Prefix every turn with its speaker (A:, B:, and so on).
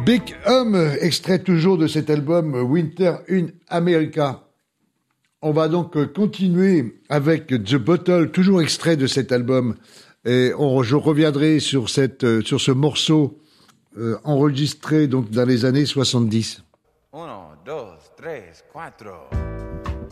A: Big extrait toujours de cet album Winter in America. On va donc continuer avec The Bottle, toujours extrait de cet album. Et je reviendrai sur ce morceau enregistré donc dans les années 70.
B: 1, 2, 3, 4.